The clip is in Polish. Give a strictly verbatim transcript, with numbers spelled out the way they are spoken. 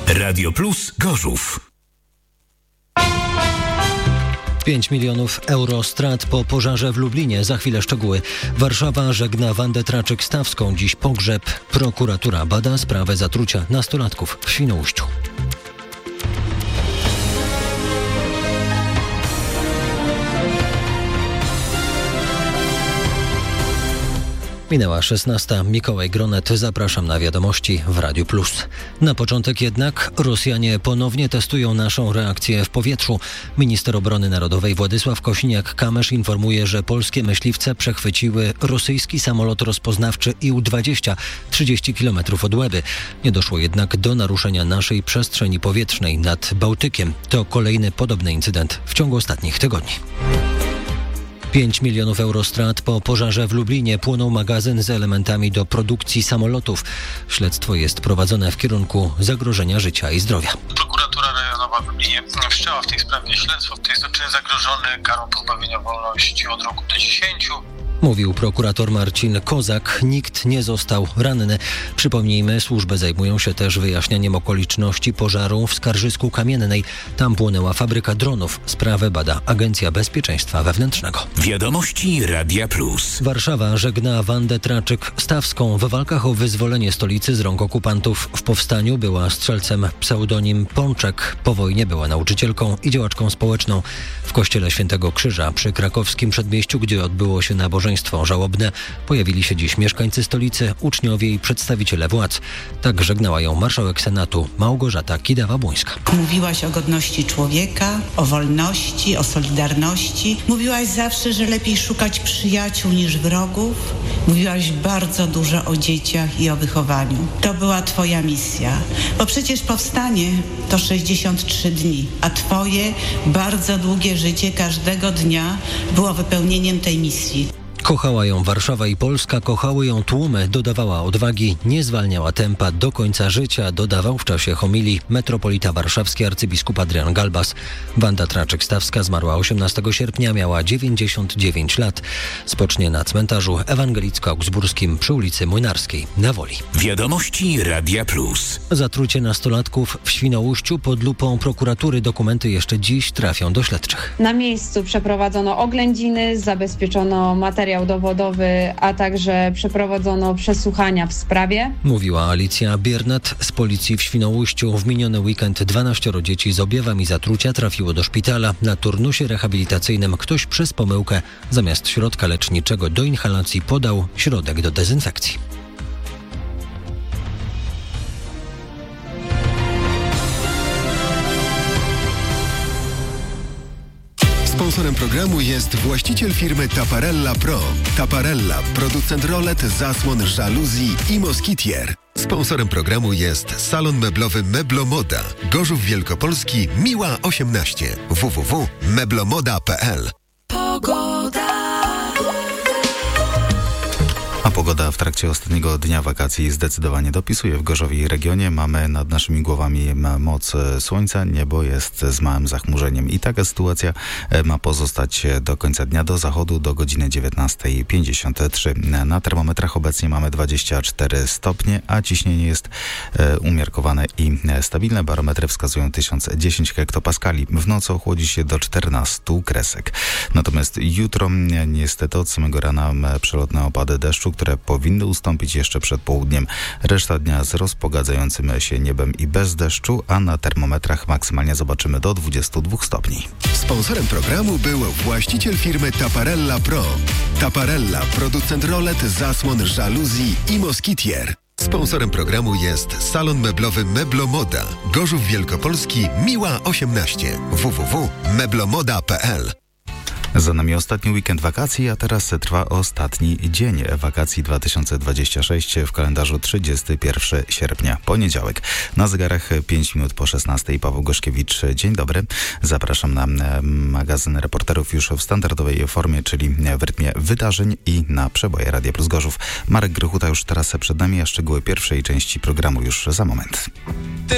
Radio Plus Gorzów. pięć milionów euro strat po pożarze w Lublinie. Za chwilę szczegóły. Warszawa żegna Wandę Traczyk-Stawską. Dziś pogrzeb. Prokuratura bada sprawę zatrucia nastolatków w Świnoujściu. Minęła szesnasta. Mikołaj Gronet. Zapraszam na wiadomości w Radiu Plus. Na początek jednak Rosjanie ponownie testują naszą reakcję w powietrzu. Minister Obrony Narodowej Władysław Kosiniak-Kamysz informuje, że polskie myśliwce przechwyciły rosyjski samolot rozpoznawczy I U dwadzieścia trzydzieści kilometrów od Łeby. Nie doszło jednak do naruszenia naszej przestrzeni powietrznej nad Bałtykiem. To kolejny podobny incydent w ciągu ostatnich tygodni. pięć milionów euro strat po pożarze w Lublinie. Płonął magazyn z elementami do produkcji samolotów. Śledztwo jest prowadzone w kierunku zagrożenia życia i zdrowia. Prokuratura rejonowa w Lublinie wszczęła w tej sprawie śledztwo. Jest to czyn zagrożony karą pozbawienia wolności od roku do dziesięciu. Mówił prokurator Marcin Kozak. Nikt nie został ranny. Przypomnijmy, służby zajmują się też wyjaśnianiem okoliczności pożaru w Skarżysku Kamiennej. Tam płonęła fabryka dronów. Sprawę bada Agencja Bezpieczeństwa Wewnętrznego. Wiadomości Radia Plus. Warszawa żegna Wandę Traczyk-Stawską. W walkach o wyzwolenie stolicy z rąk okupantów w powstaniu była strzelcem pseudonim Pączek. Po wojnie była nauczycielką i działaczką społeczną. W kościele Świętego Krzyża przy krakowskim przedmieściu, gdzie odbyło się nabożeństwo żałobne, pojawili się dziś mieszkańcy stolicy, uczniowie i przedstawiciele władz. Tak żegnała ją marszałek Senatu Małgorzata Kidawa-Błońska. Mówiłaś o godności człowieka, o wolności, o solidarności. Mówiłaś zawsze, że lepiej szukać przyjaciół niż wrogów. Mówiłaś bardzo dużo o dzieciach i o wychowaniu. To była twoja misja. Bo przecież powstanie to sześćdziesiąt trzy dni, a twoje bardzo długie życie każdego dnia było wypełnieniem tej misji. Kochała ją Warszawa i Polska, kochały ją tłumy, dodawała odwagi, nie zwalniała tempa do końca życia, dodawał w czasie homilii metropolita warszawski arcybiskup Adrian Galbas. Wanda Traczyk-Stawska zmarła osiemnastego sierpnia, miała dziewięćdziesiąt dziewięć lat. Spocznie na cmentarzu ewangelicko-augsburskim przy ulicy Młynarskiej na Woli. Wiadomości Radia Plus. Zatrucie nastolatków w Świnoujściu pod lupą prokuratury. Dokumenty jeszcze dziś trafią do śledczych. Na miejscu przeprowadzono oględziny, zabezpieczono materiał dowodowy, a także przeprowadzono przesłuchania w sprawie. Mówiła Alicja Biernat z policji w Świnoujściu. W miniony weekend dwanaścioro dzieci z objawami zatrucia trafiło do szpitala. Na turnusie rehabilitacyjnym ktoś przez pomyłkę zamiast środka leczniczego do inhalacji podał środek do dezynfekcji. Sponsorem programu jest właściciel firmy Taparella Pro. Taparella, producent rolet, zasłon, żaluzji i moskitier. Sponsorem programu jest salon meblowy Meblomoda. Gorzów Wielkopolski, Miła osiemnaście. w w w kropka meblomoda kropka p l. Pogoda. A pogoda w trakcie ostatniego dnia wakacji zdecydowanie dopisuje. W Gorzowie i regionie mamy nad naszymi głowami moc słońca, niebo jest z małym zachmurzeniem i taka sytuacja ma pozostać do końca dnia, do zachodu do godziny dziewiętnasta pięćdziesiąt trzy. Na termometrach obecnie mamy dwadzieścia cztery stopnie, a ciśnienie jest umiarkowane i stabilne. Barometry wskazują tysiąc dziesięć hektopaskali. W nocy ochłodzi się do czternastu kresek. Natomiast jutro niestety od samego rana przelotne opady deszczu, które powinny ustąpić jeszcze przed południem. Reszta dnia z rozpogadzającym się niebem i bez deszczu, a na termometrach maksymalnie zobaczymy do dwudziestu dwóch stopni. Sponsorem programu był właściciel firmy Taparella Pro. Taparella, producent rolet, zasłon, żaluzji i moskitier. Sponsorem programu jest salon meblowy Meblomoda. Gorzów Wielkopolski, Miła osiemnaście. w w w kropka meblomoda kropka p l. Za nami ostatni weekend wakacji, a teraz trwa ostatni dzień wakacji dwa tysiące dwudziesty szósty w kalendarzu trzydziestego pierwszego sierpnia, poniedziałek. Na zegarach pięć minut po szesnastej. Paweł Goszkiewicz, dzień dobry. Zapraszam na magazyn reporterów już w standardowej formie, czyli w rytmie wydarzeń i na przeboje Radia Plus Gorzów. Marek Grychuta już teraz przed nami, a szczegóły pierwszej części programu już za moment.